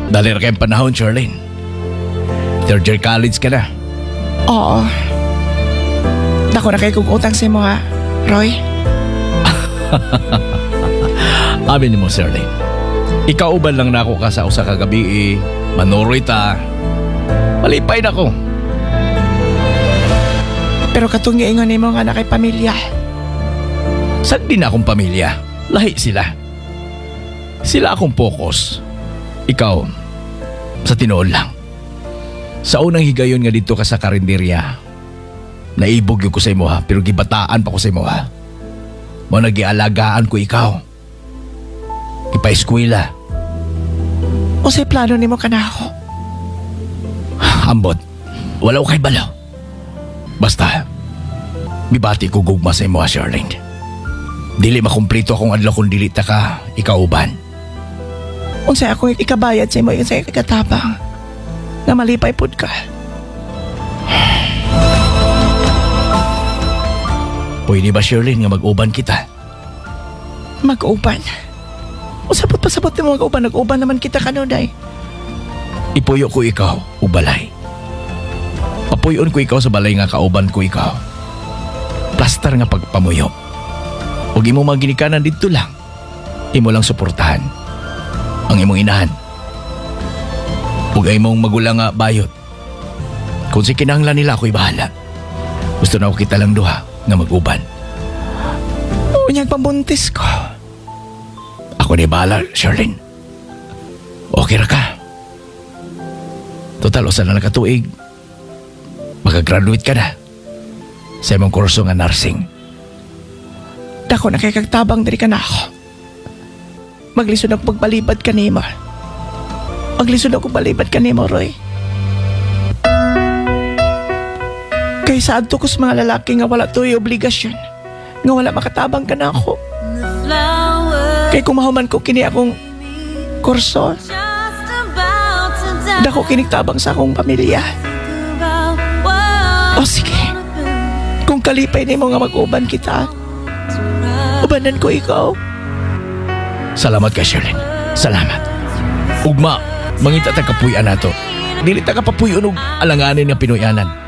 Dali ra kayong panahon, Charlene. Third year college ka na. Oo. Dako na kay kong utang sa mo ha, Roy. Amin mo, Charlene. Ikauban lang na ako ka sa usa ka gabi manuroy ta. Malipay na ko. Pero katong giingon nimo nga na kay pamilya. Sad din akong pamilya. Lahi sila. Sila akong focus. Ikaw, sa tinuod lang. Sa unang higayon nga dito ka sa karinderya, naibog yung ko sa imo ha, pero gibataan pa ko sa imo ha. Mo nagialagaan ko ikaw. Ipa-eskwela. O say plano nimo kana ako? Ambot, wala ko kay balaw. Basta, mibati ko gugma sa imo ha, Charlene. Dili makumplito akong adlaw kung dili ta ka ikauban. Unsay ako ikabayad sa imo yung sa ikatabang na malipay pud ka. Pwede ba, Charlene, nga mag-uban kita? Mag-uban? Usapot pasabot mo mag-uban, nag-uban naman kita kanunay. Ipuyo ko ikaw, ubalay. Papuyon ko ikaw sa balay nga kauban ko ikaw. Plaster nga pagpamuyo. Huwag imo maginikanan dito lang. Imo lang suportahan ang imong inahan. Huwag ay mong magulang nga bayot. Kung si kinahanglan nila ako'y bahala. Gusto na ako kita lang duha nga mag-uban. Unyag pambuntis ko. Ako ni bahala, Charlene. Okay ra ka. Total, usa na nakatuig. Makagraduate ka na sa imong kurso nga nursing. Dako na kay kagtabang diri ka na ako. Maglisod ako pagbalibad ka nimo. Maglisod ako balibad ka nimo, Roy. Kay saad to ko sa mga lalaki nga wala to'y obligasyon. Nga wala makatabang ka na ako. Kay kumahuman ko kini akong kurso. Dako kiniktabang sa akong pamilya. O sige. Kung kalipay nimo nga mag-uban kita, ubanan ko ikaw. Salamat ka, Charlene. Salamat. Ugma, mangita ta kapuy-an nato. Dili ta kapapuy-an og alanganin nga Pinoyanan.